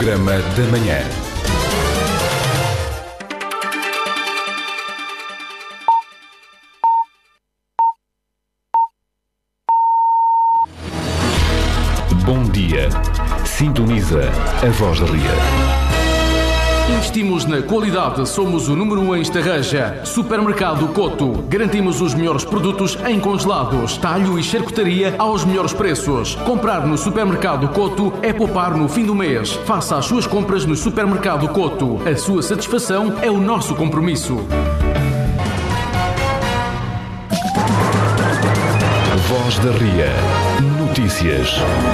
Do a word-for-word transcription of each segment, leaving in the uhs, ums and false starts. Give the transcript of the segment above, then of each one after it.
Programa da Manhã. Bom dia. Sintoniza a Voz da Ria. Investimos na qualidade, somos o número um em Estarreja. Supermercado Coto. Garantimos os melhores produtos em congelados, talho e charcutaria aos melhores preços. Comprar no Supermercado Coto é poupar no fim do mês. Faça as suas compras no Supermercado Coto. A sua satisfação é o nosso compromisso. Voz da Ria. Notícias.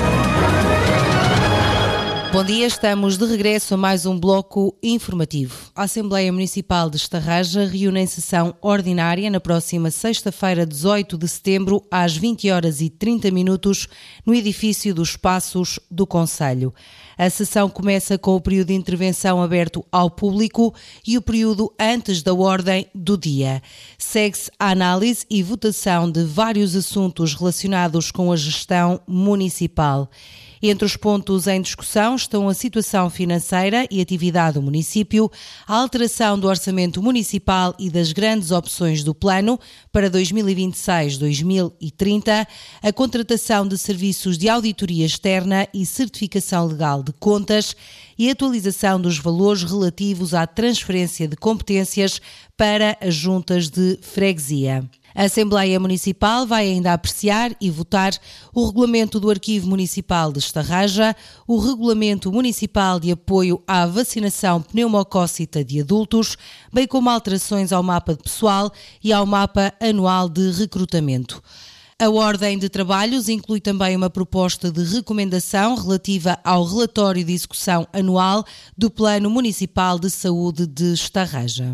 Bom dia, estamos de regresso a mais um bloco informativo. A Assembleia Municipal de Estarreja reúne em sessão ordinária na próxima sexta-feira, dezoito de setembro, às vinte horas e trinta minutos, no edifício dos Passos do Concelho. A sessão começa com o período de intervenção aberto ao público e o período antes da ordem do dia. Segue-se a análise e votação de vários assuntos relacionados com a gestão municipal. Entre os pontos em discussão estão a situação financeira e atividade do município, a alteração do orçamento municipal e das grandes opções do plano para dois mil e vinte e seis a dois mil e trinta, a contratação de serviços de auditoria externa e certificação legal de contas e a atualização dos valores relativos à transferência de competências para as juntas de freguesia. A Assembleia Municipal vai ainda apreciar e votar o Regulamento do Arquivo Municipal de Estarreja, o Regulamento Municipal de Apoio à Vacinação Pneumocócita de Adultos, bem como alterações ao mapa de pessoal e ao mapa anual de recrutamento. A ordem de trabalhos inclui também uma proposta de recomendação relativa ao relatório de execução anual do Plano Municipal de Saúde de Estarreja.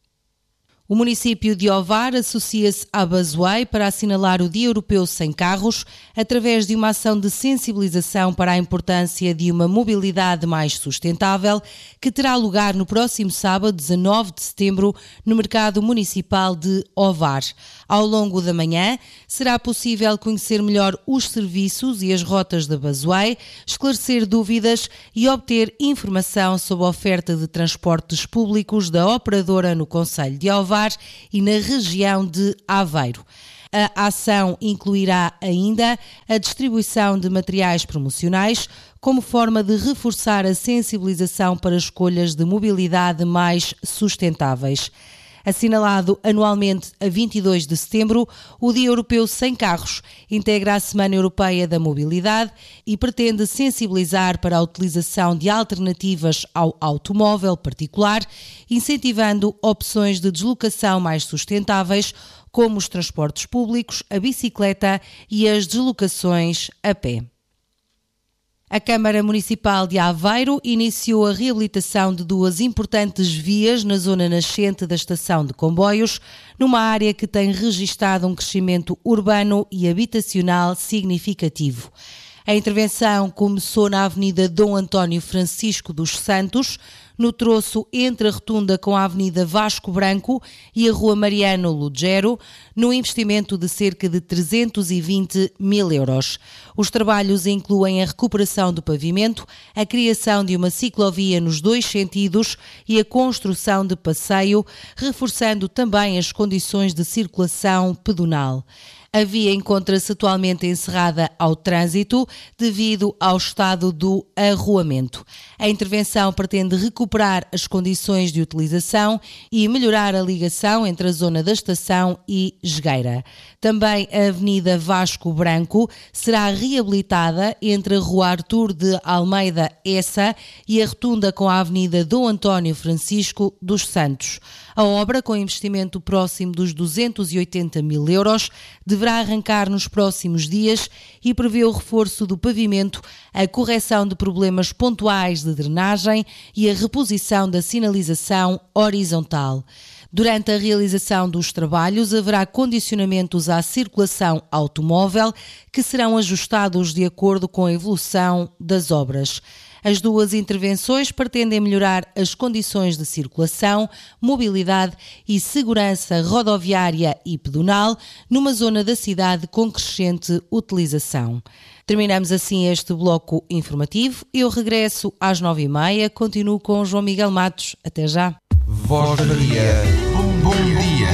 O município de Ovar associa-se à Busway para assinalar o Dia Europeu Sem Carros através de uma ação de sensibilização para a importância de uma mobilidade mais sustentável que terá lugar no próximo sábado, dezanove de setembro, no Mercado Municipal de Ovar. Ao longo da manhã, será possível conhecer melhor os serviços e as rotas da Busway, esclarecer dúvidas e obter informação sobre a oferta de transportes públicos da operadora no concelho de Ovar e na região de Aveiro. A ação incluirá ainda a distribuição de materiais promocionais como forma de reforçar a sensibilização para escolhas de mobilidade mais sustentáveis. Assinalado anualmente a vinte e dois de setembro, o Dia Europeu Sem Carros integra a Semana Europeia da Mobilidade e pretende sensibilizar para a utilização de alternativas ao automóvel particular, incentivando opções de deslocação mais sustentáveis, como os transportes públicos, a bicicleta e as deslocações a pé. A Câmara Municipal de Aveiro iniciou a reabilitação de duas importantes vias na zona nascente da estação de comboios, numa área que tem registado um crescimento urbano e habitacional significativo. A intervenção começou na Avenida Dom António Francisco dos Santos, no troço entre a rotunda com a Avenida Vasco Branco e a Rua Mariano Lugero, no investimento de cerca de trezentos e vinte mil euros. Os trabalhos incluem a recuperação do pavimento, a criação de uma ciclovia nos dois sentidos e a construção de passeio, reforçando também as condições de circulação pedonal. A via encontra-se atualmente encerrada ao trânsito devido ao estado do arruamento. A intervenção pretende recuperar as condições de utilização e melhorar a ligação entre a zona da estação e Jogueira. Também a Avenida Vasco Branco será reabilitada entre a Rua Artur de Almeida Essa e a rotunda com a Avenida Dom António Francisco dos Santos. A obra, com investimento próximo dos duzentos e oitenta mil euros, deverá arrancar nos próximos dias e prevê o reforço do pavimento, a correção de problemas pontuais de drenagem e a reposição da sinalização horizontal. Durante a realização dos trabalhos, haverá condicionamentos à circulação automóvel que serão ajustados de acordo com a evolução das obras. As duas intervenções pretendem melhorar as condições de circulação, mobilidade e segurança rodoviária e pedonal numa zona da cidade com crescente utilização. Terminamos assim este bloco informativo. Eu regresso às nove e meia. Continuo com João Miguel Matos. Até já. Voz Maria. Bom, bom dia.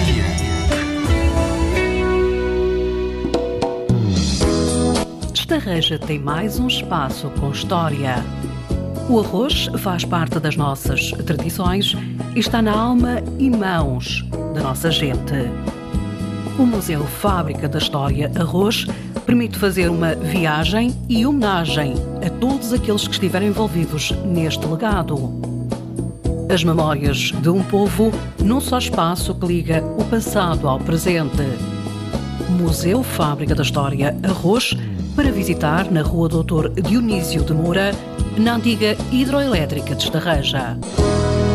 Estarreja tem mais um espaço com história. O arroz faz parte das nossas tradições e está na alma e mãos da nossa gente. O Museu Fábrica da História Arroz permite fazer uma viagem e homenagem a todos aqueles que estiverem envolvidos neste legado. As memórias de um povo num só espaço que liga o passado ao presente. Museu Fábrica da História Arroz, para visitar na Rua doutor Dionísio de Moura, na antiga Hidroelétrica de Estarreja.